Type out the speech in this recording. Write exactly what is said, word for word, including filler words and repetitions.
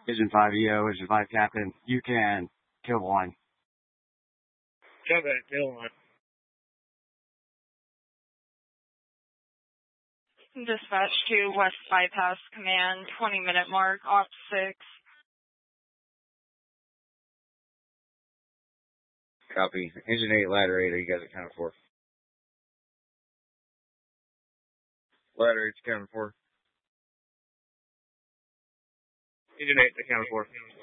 Engine five E O, Engine five Captain, you can kill one. Copy, kill one. Dispatch to West Bypass Command, twenty minute mark, Op six. Copy. Engine eight, ladder eight, are you guys accounted for? Ladder eight's accounted for. Engine eight accounted for.